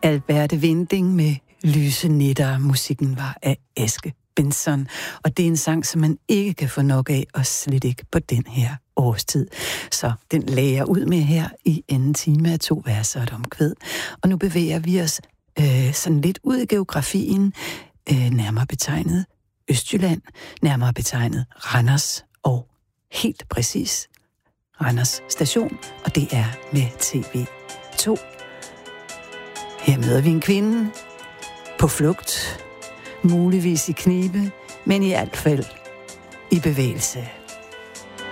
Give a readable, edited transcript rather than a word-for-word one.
Alberte Winding med Lyse Nætter. Musikken var af Aske Benson, og det er en sang, som man ikke kan få nok af, og slet ikke på den her årstid. Så den lagde jeg ud med her i anden time af 2 verser og et omkvæd. Og nu bevæger vi os sådan lidt ud i geografien, nærmere betegnet Østjylland, nærmere betegnet Randers, og helt præcis Randers station, og det er med TV2. Her møder vi en kvinde på flugt, muligvis i knibe, men i hvert fald i bevægelse.